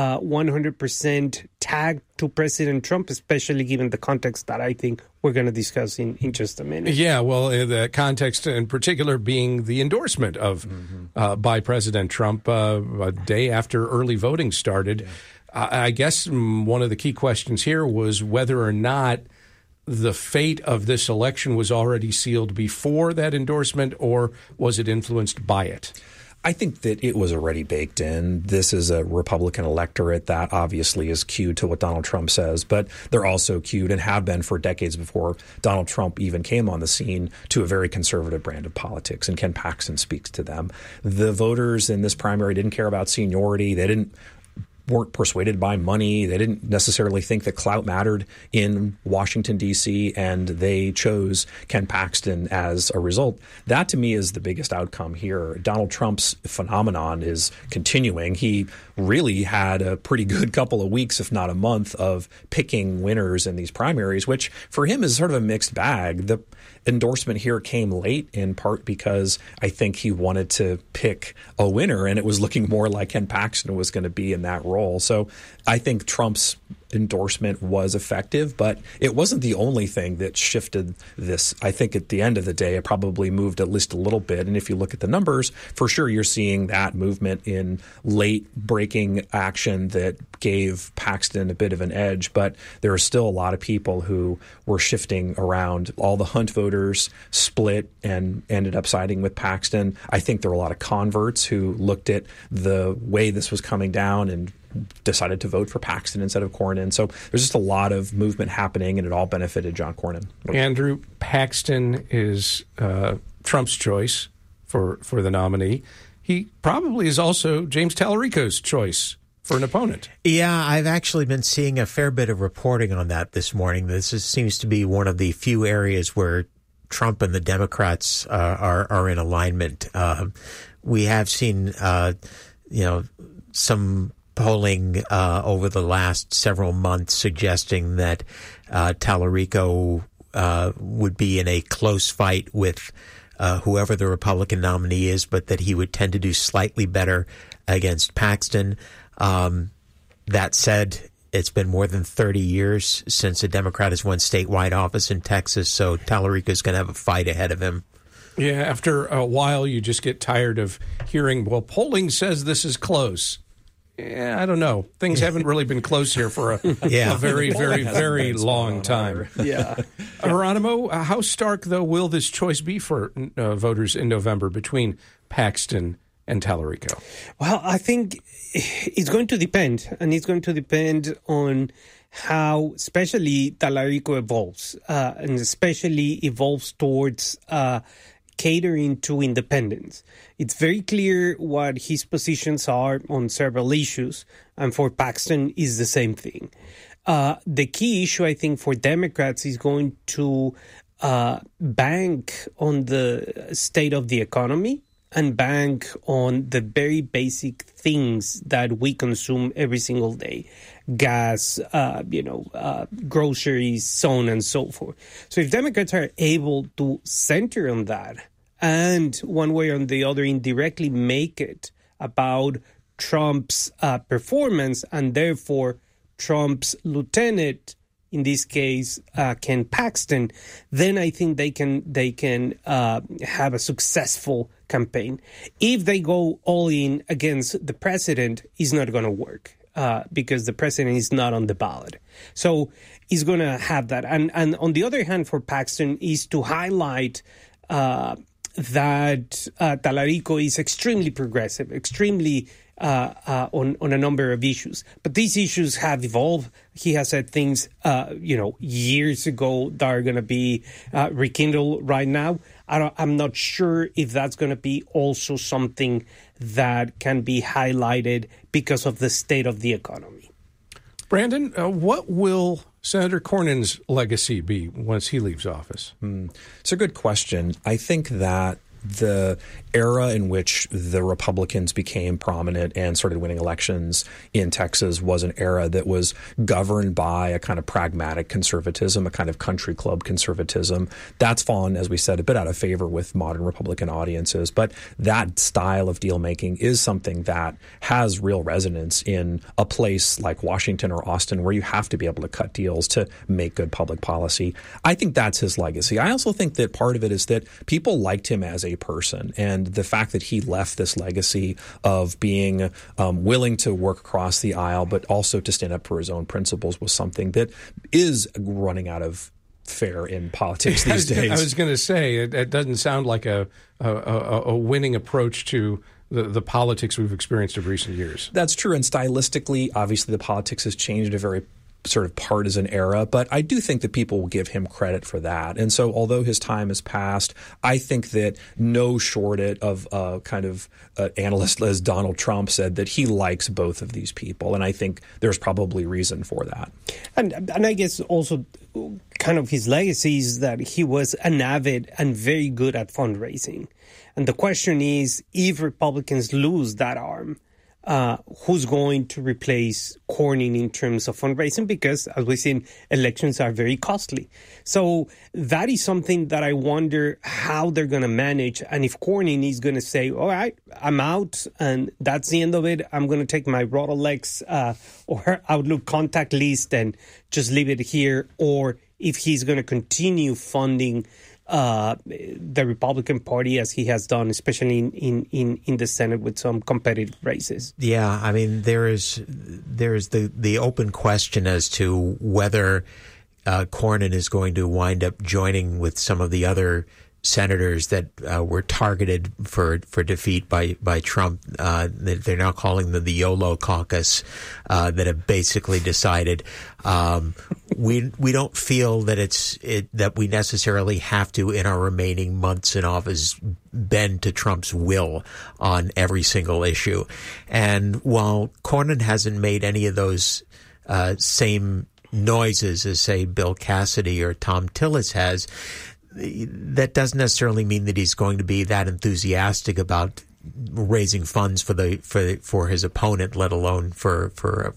100% tagged to President Trump, especially given the context that I think we're going to discuss in just a minute. Yeah, well, the context in particular being the endorsement of by President Trump a day after early voting started. Yeah. I guess one of the key questions here was whether or not the fate of this election was already sealed before that endorsement, or was it influenced by it? I think that it was already baked in. This is a Republican electorate that obviously is cued to what Donald Trump says, but they're also cued and have been for decades before Donald Trump even came on the scene to a very conservative brand of politics, and Ken Paxton speaks to them. The voters in this primary didn't care about seniority. They weren't persuaded by money. They didn't necessarily think that clout mattered in Washington, D.C., and they chose Ken Paxton as a result. That, to me, is the biggest outcome here. Donald Trump's phenomenon is continuing. He really had a pretty good couple of weeks, if not a month, of picking winners in these primaries, which for him is sort of a mixed bag. The endorsement here came late, in part because I think he wanted to pick a winner, and it was looking more like Ken Paxton was going to be in that role. So I think Trump's endorsement was effective, but it wasn't the only thing that shifted this. I think at the end of the day, it probably moved at least a little bit. And if you look at the numbers, for sure, you're seeing that movement in late breaking action that gave Paxton a bit of an edge. But there are still a lot of people who were shifting around. All the Hunt voters split and ended up siding with Paxton. I think there were a lot of converts who looked at the way this was coming down and decided to vote for Paxton instead of Cornyn. So there's just a lot of movement happening, and it all benefited John Cornyn. Andrew, Paxton is Trump's choice for the nominee. He probably is also James Tallarico's choice for an opponent. Yeah, I've actually been seeing a fair bit of reporting on that this morning. Seems to be one of the few areas where Trump and the Democrats are in alignment. We have seen, some polling over the last several months suggesting that Tallarico would be in a close fight with whoever the Republican nominee is, but that he would tend to do slightly better against Paxton. That said, it's been more than 30 years since a Democrat has won statewide office in Texas, so Tallarico's going to have a fight ahead of him. Yeah, after a while, you just get tired of hearing, well, polling says this is close. Yeah, I don't know. Things haven't really been close here for a very, very, very long time. Yeah. Geronimo, how stark, though, will this choice be for voters in November between Paxton and Tallarico? Well, I think it's going to depend, and it's going to depend on how especially Tallarico evolves, and especially evolves towards catering to independents. It's very clear what his positions are on several issues, and for Paxton is the same thing. The key issue, I think, for Democrats is going to bank on the state of the economy and bank on the very basic things that we consume every single day. Gas, groceries, so on and so forth. So if Democrats are able to center on that and one way or the other indirectly make it about Trump's performance and therefore Trump's lieutenant, in this case, Ken Paxton, then I think they can have a successful campaign. If they go all in against the president, it's not going to work. Because the president is not on the ballot. So he's going to have that. And on the other hand, for Paxton, is to highlight that Tallarico is extremely progressive, extremely on a number of issues. But these issues have evolved. He has said things, years ago that are going to be rekindled right now. I'm not sure if that's going to be also something that can be highlighted because of the state of the economy. Brandon, what will Senator Cornyn's legacy be once he leaves office? It's a good question. I think that the era in which the Republicans became prominent and started winning elections in Texas was an era that was governed by a kind of pragmatic conservatism, a kind of country club conservatism. That's fallen, as we said, a bit out of favor with modern Republican audiences. But that style of deal making is something that has real resonance in a place like Washington or Austin, where you have to be able to cut deals to make good public policy. I think that's his legacy. I also think that part of it is that people liked him as a person, and the fact that he left this legacy of being willing to work across the aisle but also to stand up for his own principles was something that is running out of fair in politics these days. I was going to say, it doesn't sound like a winning approach to the politics we've experienced of recent years. That's true. And stylistically, obviously, the politics has changed in a very sort of partisan era, but I do think that people will give him credit for that. And so although his time has passed, I think that no short of kind of analyst as Donald Trump said that he likes both of these people. And I think there's probably reason for that. And I guess also kind of his legacy is that he was an avid and very good at fundraising. And the question is, if Republicans lose that arm, who's going to replace Cornyn in terms of fundraising? Because, as we've seen, elections are very costly. So that is something that I wonder how they're going to manage. And if Cornyn is going to say, all right, I'm out and that's the end of it, I'm going to take my Rolodex or Outlook contact list and just leave it here, or if he's going to continue funding the Republican Party as he has done, especially in the Senate with some competitive races. Yeah, I mean, there is the open question as to whether Cornyn is going to wind up joining with some of the other senators that were targeted for defeat by Trump. They're now calling them the YOLO caucus, that have basically decided we don't feel that that we necessarily have to, in our remaining months in office, bend to Trump's will on every single issue. And while Cornyn hasn't made any of those same noises as, say, Bill Cassidy or Tom Tillis has, that doesn't necessarily mean that he's going to be that enthusiastic about raising funds for his opponent, let alone for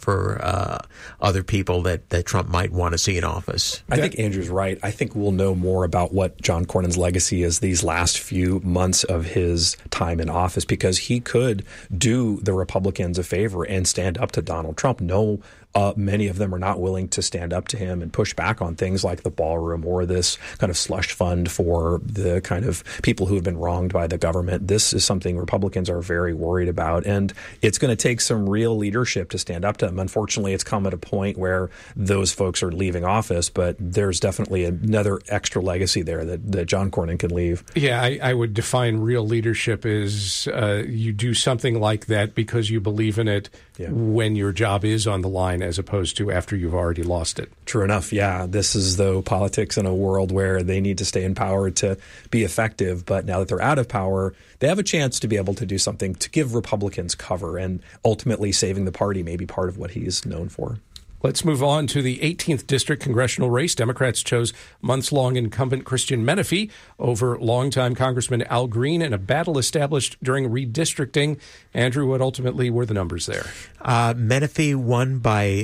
other people that Trump might want to see in office. I think Andrew's right. I think we'll know more about what John Cornyn's legacy is these last few months of his time in office, because he could do the Republicans a favor and stand up to Donald Trump. Many of them are not willing to stand up to him and push back on things like the ballroom or this kind of slush fund for the kind of people who have been wronged by the government. This is something Republicans are very worried about, and it's going to take some real leadership to stand up to him. Unfortunately, it's come at a point where those folks are leaving office, but there's definitely another extra legacy there that John Cornyn can leave. Yeah, I would define real leadership as you do something like that because you believe in it when your job is on the line, as opposed to after you've already lost it. True enough. Yeah. This is, though, politics in a world where they need to stay in power to be effective. But now that they're out of power, they have a chance to be able to do something to give Republicans cover, and ultimately saving the party may be part of what he's known for. Let's move on to the 18th District congressional race. Democrats chose months-long incumbent Christian Menefee over longtime Congressman Al Green in a battle established during redistricting. Andrew, what ultimately were the numbers there? Menefee won by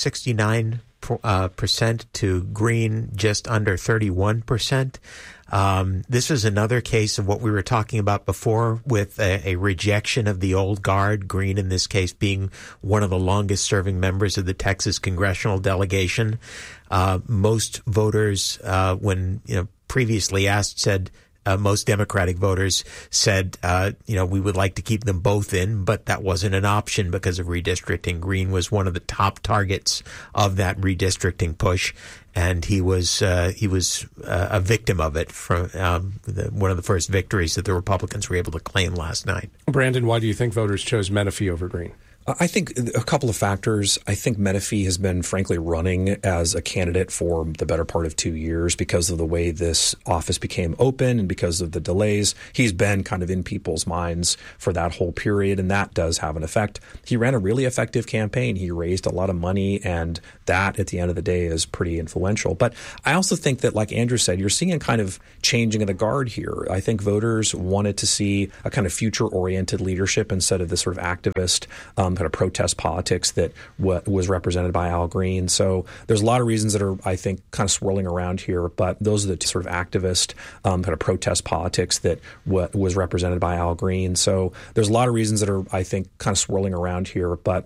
69% to Green just under 31%. This is another case of what we were talking about before, with a rejection of the old guard, Green in this case being one of the longest serving members of the Texas congressional delegation. Most voters, when previously asked, said most Democratic voters said, we would like to keep them both in, but that wasn't an option because of redistricting. Green was one of the top targets of that redistricting push, and he was a victim of it from one of the first victories that the Republicans were able to claim last night. Brandon, why do you think voters chose Menefee over Green? I think a couple of factors. I think Menefee has been, frankly, running as a candidate for the better part of 2 years because of the way this office became open and because of the delays. He's been kind of in people's minds for that whole period, and that does have an effect. He ran a really effective campaign. He raised a lot of money, and that, at the end of the day, is pretty influential. But I also think that, like Andrew said, you're seeing a kind of changing of the guard here. I think voters wanted to see a kind of future-oriented leadership instead of this sort of activist kind of protest politics that was represented by Al Green. So there's a lot of reasons that are, I think, kind of swirling around here, but those are the sort of activist kind of protest politics that was represented by Al Green. So there's a lot of reasons that are, I think, kind of swirling around here, but